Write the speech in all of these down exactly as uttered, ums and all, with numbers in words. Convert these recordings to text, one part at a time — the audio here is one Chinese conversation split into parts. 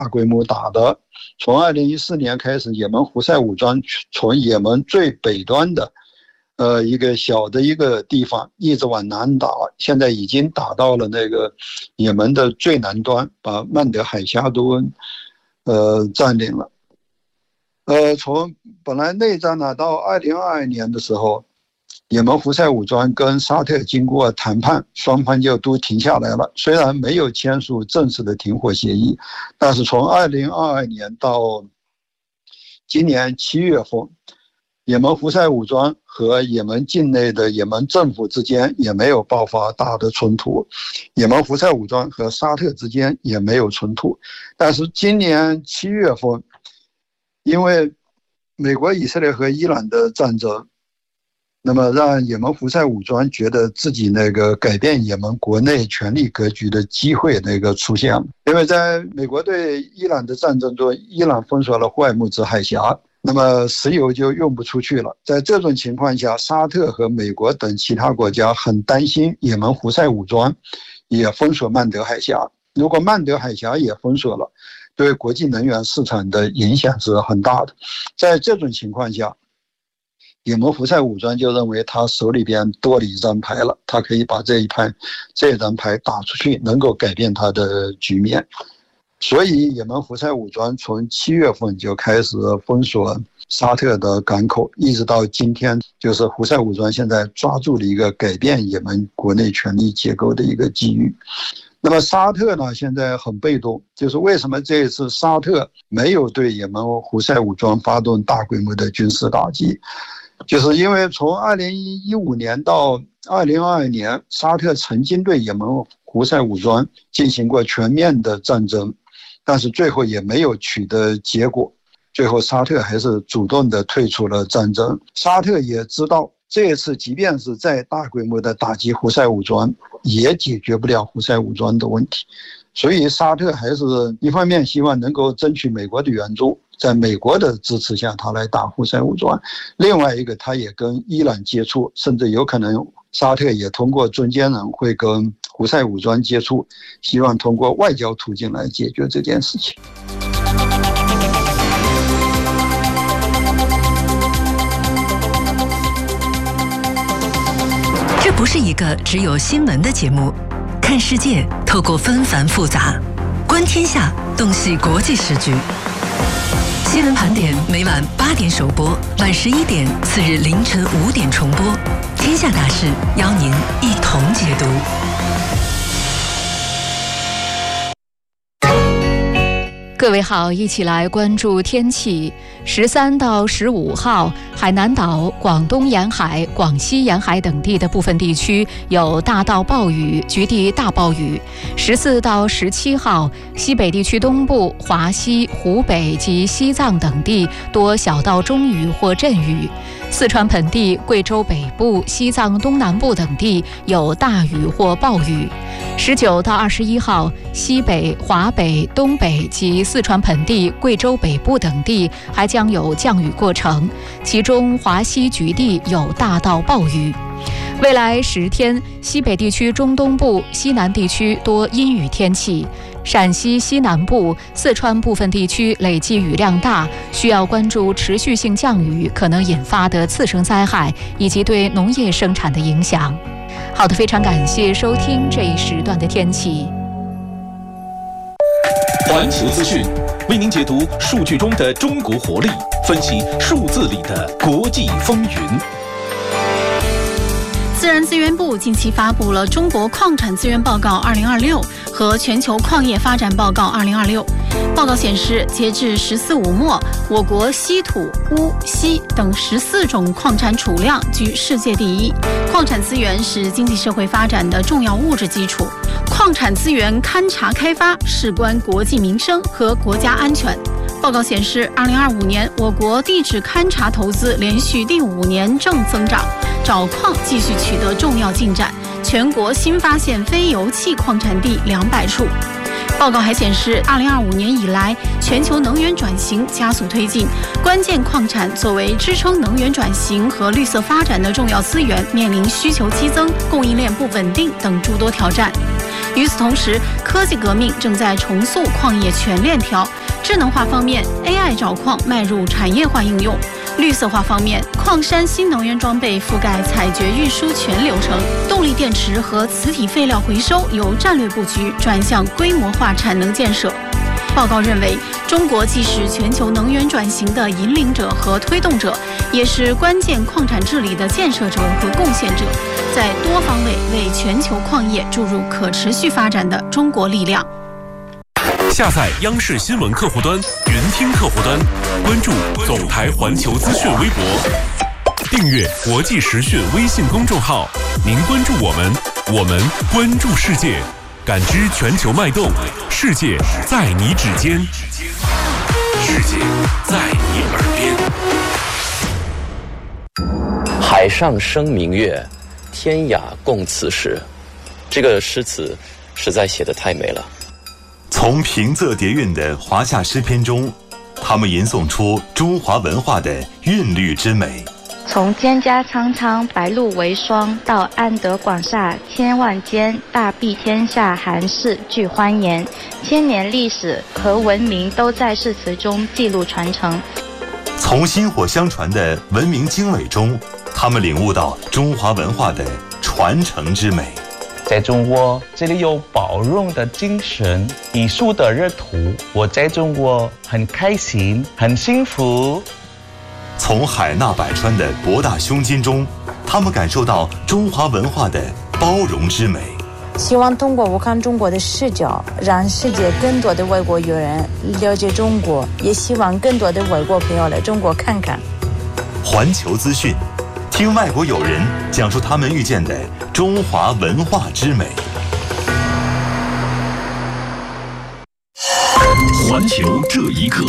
大规模打的。从二零一四年开始，也门胡塞武装从也门最北端的呃一个小的一个地方一直往南打，现在已经打到了那个也门的最南端，把曼德海峡都呃占领了。呃，从本来内战呢，到二零二二年的时候，也门胡塞武装跟沙特经过谈判，双方就都停下来了。虽然没有签署正式的停火协议，但是从二零二二年到今年七月份，也门胡塞武装和也门境内的也门政府之间也没有爆发大的冲突，也门胡塞武装和沙特之间也没有冲突。但是今年七月份，因为美国、以色列和伊朗的战争，那么让也门胡塞武装觉得自己那个改变也门国内权力格局的机会那个出现了。因为在美国对伊朗的战争中，伊朗封锁了霍尔木兹海峡，那么石油就用不出去了。在这种情况下，沙特和美国等其他国家很担心也门胡塞武装也封锁曼德海峡。如果曼德海峡也封锁了，对国际能源市场的影响是很大的。在这种情况下，也门胡塞武装就认为他手里边多了一张牌了，他可以把这一盘这张牌打出去，能够改变他的局面。所以也门胡塞武装从七月份就开始封锁沙特的港口，一直到今天，就是胡塞武装现在抓住了一个改变也门国内权力结构的一个机遇。那么沙特呢，现在很被动，就是为什么这一次沙特没有对也门胡塞武装发动大规模的军事打击，就是因为从二零一五年到二零二二年，沙特曾经对也门胡塞武装进行过全面的战争，但是最后也没有取得结果，最后沙特还是主动的退出了战争。沙特也知道这一次即便是再大规模的打击胡塞武装，也解决不了胡塞武装的问题，所以沙特还是一方面希望能够争取美国的援助，在美国的支持下他来打胡塞武装，另外一个他也跟伊朗接触，甚至有可能沙特也通过中间人会跟胡塞武装接触，希望通过外交途径来解决这件事情。 这不是一个只有新闻的节目，看世界透过纷繁复杂，观天下洞悉国际时局。新闻盘点每晚八点首播，晚十一点，次日凌晨五点重播。天下大事，邀您一同解读。各位好，一起来关注天气。十三到十五号，海南岛、广东沿海、广西沿海等地的部分地区有大到暴雨，局地大暴雨。十四到十七号，西北地区东部、华西、湖北及西藏等地多小到中雨或阵雨。四川盆地、贵州北部、西藏东南部等地有大雨或暴雨。十九到二十一号，西北、华北、东北及四川盆地、贵州北部等地还将有降雨过程，其中华西局地有大到暴雨。未来十天，西北地区中东部、西南地区多阴雨天气，陕西西南部、四川部分地区累计雨量大，需要关注持续性降雨可能引发的次生灾害以及对农业生产的影响。好的，非常感谢收听这一时段的天气。 环球资讯为您解读数据中的中国活力，分析数字里的国际风云。 自然资源部近期发布了《中国矿产资源报告二零二六》和《全球矿业发展报告二零二六》。报告显示，截至十四五末，我国稀土、钨、锡等十四种矿产储量居世界第一。矿产资源是经济社会发展的重要物质基础，矿产资源勘察开发事关国计民生和国家安全。报告显示，二零二五年我国地质勘察投资连续第五年正增长，找矿继续取得重要进展，全国新发现非油气矿产地两百处。报告还显示，二零二五年以来，全球能源转型加速推进，关键矿产作为支撑能源转型和绿色发展的重要资源，面临需求激增、供应链不稳定等诸多挑战。 与此同时，科技革命正在重塑矿业全链条。智能化方面 ，A I 找矿迈入产业化应用；绿色化方面，矿山新能源装备覆盖采掘、运输全流程；动力电池和磁体废料回收由战略布局转向规模化产能建设。报告认为，中国既是全球能源转型的引领者和推动者，也是关键矿产治理的建设者和贡献者，在多方位为全球矿业注入可持续发展的中国力量。 下载央视新闻客户端、云听客户端，关注总台环球资讯微博，订阅国际时讯微信公众号。您关注我们，我们关注世界，感知全球脉动，世界在你指尖，世界在你耳边。 海上生明月，天涯共此时。这个诗词实在写得太美了。 从平仄叠韵的华夏诗篇中，他们吟诵出中华文化的韵律之美。 从蒹葭苍苍，白露为霜，到安得广厦千万间，大庇天下寒士俱欢颜。千年历史和文明都在诗词中记录传承。 从薪火相传的文明经纬中，他们领悟到中华文化的传承之美。 在中国，这里有包容的精神，艺术的热土。我在中国很开心，很幸福。 从海纳百川的博大胸襟中，他们感受到中华文化的包容之美。 希望通过我看中国的视角，让世界更多的外国友人了解中国，也希望更多的外国朋友来中国看看。 环球资讯，听外国友人讲述他们遇见的中华文化之美。 环球这一刻，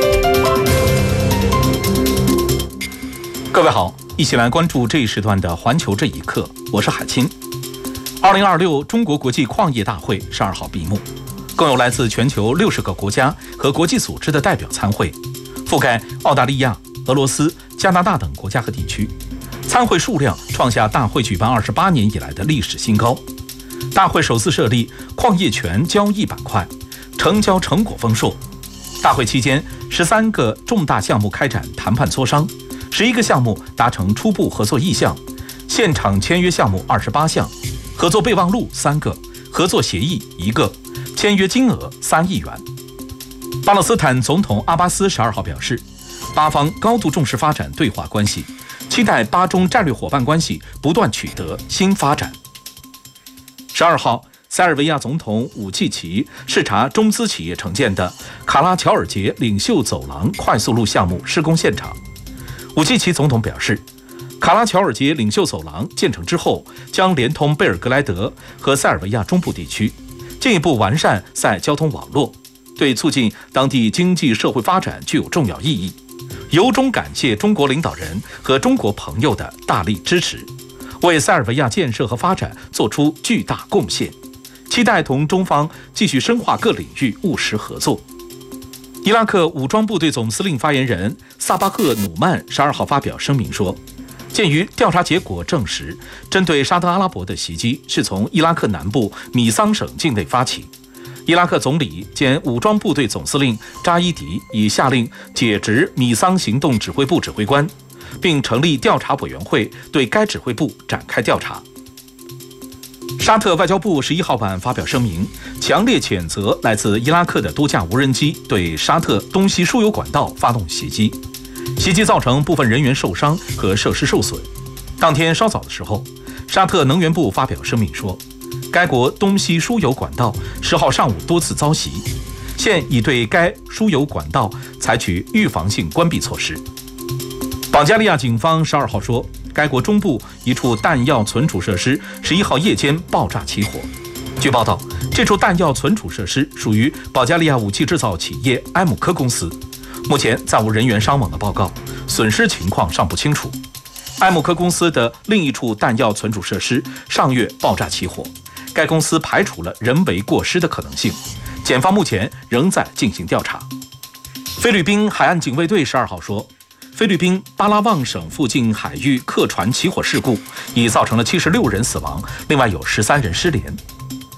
各位好，一起来关注这一时段的环球这一刻，我是海清。二零二六中国国际矿业大会十二号闭幕，共有来自全球六十个国家和国际组织的代表参会，覆盖澳大利亚、俄罗斯、加拿大等国家和地区。参会数量创下大会举办二十八年以来的历史新高。大会首次设立矿业权交易板块，成交成果丰硕。大会期间，十三个重大项目开展谈判磋商，十一个项目达成初步合作意向，现场签约项目二十八项，合作备忘录三个，合作协议一个，签约金额三亿元。巴勒斯坦总统阿巴斯十二号表示，巴方高度重视发展对华关系，期待巴中战略伙伴关系不断取得新发展。十二号，塞尔维亚总统武契奇视察中资企业承建的卡拉乔尔捷领袖走廊快速路项目施工现场。武契奇总统表示，卡拉乔尔捷领袖走廊建成之后，将连通贝尔格莱德和塞尔维亚中部地区，进一步完善塞交通网络，对促进当地经济社会发展具有重要意义。由衷感谢中国领导人和中国朋友的大力支持，为塞尔维亚建设和发展做出巨大贡献，期待同中方继续深化各领域务实合作。伊拉克武装部队总司令发言人萨巴赫努曼十二号发表声明说，鉴于调查结果证实，针对沙特阿拉伯的袭击是从伊拉克南部米桑省境内发起，伊拉克总理兼武装部队总司令扎伊迪已下令解职米桑行动指挥部指挥官，并成立调查委员会对该指挥部展开调查。沙特外交部十一号晚发表声明，强烈谴责来自伊拉克的多架无人机对沙特东西输油管道发动袭击，袭击造成部分人员受伤和设施受损。当天稍早的时候，沙特能源部发表声明说，该国东西输油管道十号上午多次遭袭，现已对该输油管道采取预防性关闭措施。保加利亚警方十二号说，该国中部一处弹药存储设施十一号夜间爆炸起火。据报道，这处弹药存储设施属于保加利亚武器制造企业埃姆科公司，目前暂无人员伤亡的报告，损失情况尚不清楚。埃姆科公司的另一处弹药存储设施上月爆炸起火，该公司排除了人为过失的可能性，检方目前仍在进行调查。菲律宾海岸警卫队十二号说，菲律宾巴拉望省附近海域客船起火事故已造成了七十六人死亡，另外有十三人失联。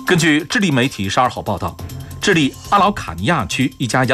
根据智利媒体十二号报道，智利阿劳卡尼亚区一家养